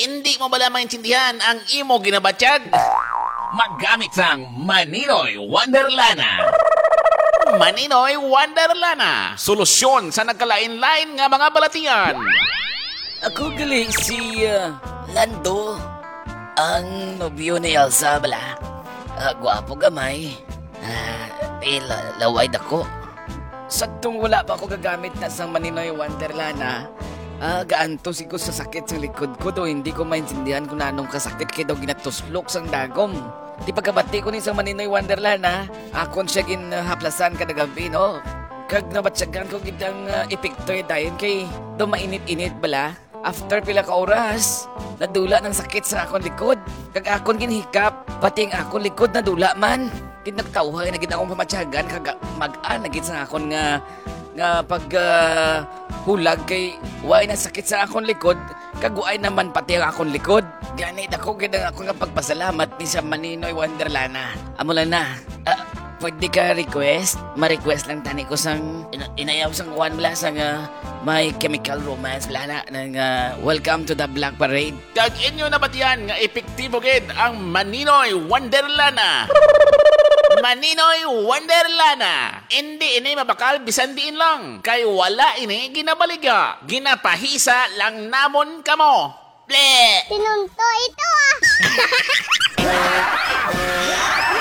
Hindi mo bala maintindihan ang imo ginabatyag? Maggamit sang Maninoy Wonderlana. Maninoy Wonderlana. Solusyon sa nagkalain-lain nga mga balatian. Ako gali si Lando, ang nobyo ni Elsa bala. Gwapo gamay. Laway dako. Sagtong wala pa ako gagamit na sang Maninoy Wonderlana. Gaantos ko sa sakit sa likod ko do hindi ko maintindihan kung anong kasakit kaya daw ginatuslok sang dagom. Di pagkabati ko ni sa Maninoy Wonderlana, akon siya ginhaplasan kada gabi no. Kag nabatsyagan ko gitang epektoy dayon kay do mainit-init bala. After pila ka oras, nadula ng sakit sa akong likod. Kag akon ginhikap, pati ang akong likod nadula man. Tinagtawhay na gid akong pamatsyagan kag mag-an na gid sa akon nga pag hulag kay way na sakit sa akong likod kag way naman pati ang akong likod. Ganit ako gid ang akong pagpasalamat ni sa Maninoy Wonderlana. Amo lang na. Pwede ka request? Ma-request lang tani ko sang inayaw sang Juan Blas sang My Chemical Romance bala na ng Welcome to the Black Parade. Kag inyo na batyan nga epektibo gid ang Maninoy Wonderlana. Maninoy Wonderlana. Hindi ini mabakal bisan diin lang. Kay wala ini ginabaliga. Ginapahisa lang namon kamo. Ble! Pinunto ito